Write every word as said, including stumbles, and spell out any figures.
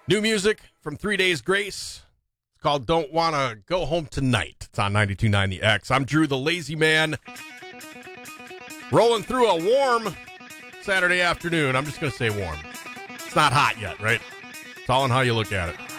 New music from Three Days Grace. It's called Don't Wanna Go Home Tonight. It's on ninety-two point nine The X. I'm Drew the Lazy Man. Rolling through a warm Saturday afternoon. I'm just going to say warm. It's not hot yet, right? It's all in how you look at it.